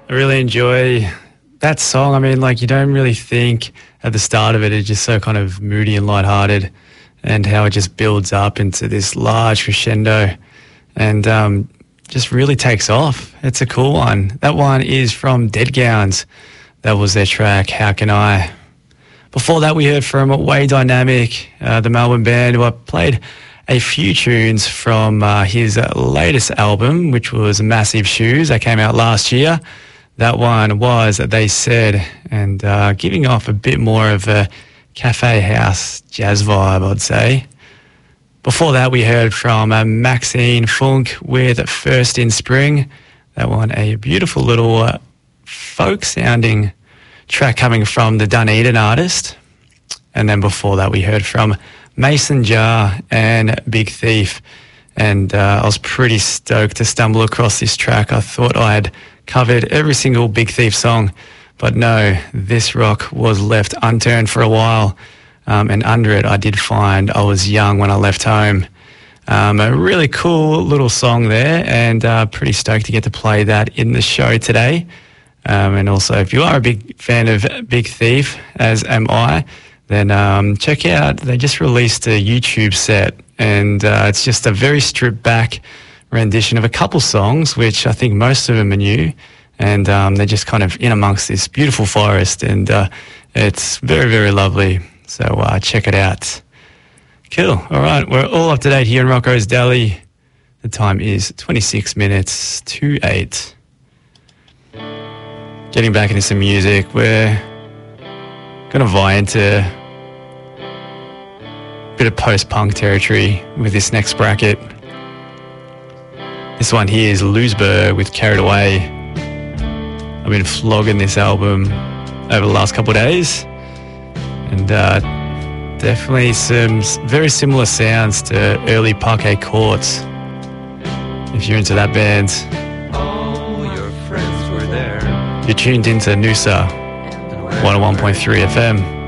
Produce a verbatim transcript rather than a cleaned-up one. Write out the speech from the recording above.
I really enjoy that song. I mean, like, you don't really think at the start of it, it's just so kind of moody and lighthearted, and how it just builds up into this large crescendo and um, just really takes off. It's a cool one. That one is from Dead Gowns. That was their track, How Can I? Before that, we heard from Way Dynamic, uh, the Melbourne band, who I played a few tunes from uh, his uh, latest album, which was Massive Shoes. That came out last year. That one was They Said, and uh, giving off a bit more of a cafe house jazz vibe, I'd say. Before that, we heard from uh, Maxine Funk with First in Spring. That one, a beautiful little uh, folk-sounding track coming from the Dunedin artist. And then before that, we heard from Mason Jar and Big Thief. And uh, I was pretty stoked to stumble across this track. I thought I had covered every single Big Thief song, but no, this rock was left unturned for a while. Um, and under it, I did find I Was Young When I Left Home. Um, a really cool little song there, and uh, pretty stoked to get to play that in the show today. Um, and also, if you are a big fan of Big Thief, as am I, then um, check out, they just released a YouTube set, and uh, it's just a very stripped back rendition of a couple songs, which I think most of them are new, and um, they're just kind of in amongst this beautiful forest, and uh, it's very, very lovely. So uh, check it out. Cool. All right, we're all up to date here in Rocco's Deli. The time is twenty-six minutes to eight. Getting back into some music, we're going to vie into a bit of post-punk territory with this next bracket. This one here is Loseberg with Carried Away. I've been flogging this album over the last couple of days, and uh, definitely some very similar sounds to early Parquet Courts, if you're into that band. All your friends were there. You're tuned into Noosa one oh one point three F M.